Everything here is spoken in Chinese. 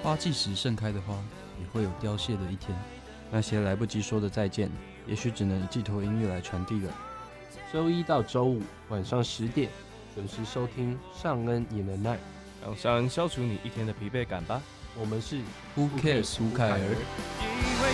花季时盛开的花，也会有凋谢的一天。 那些来不及说的再见，也许只能寄托音乐来传递了。周一到周五晚上10点，准时收听尚恩也能耐， 让尚恩消除你一天的疲惫感吧。 我们是 Who cares 胡凯儿。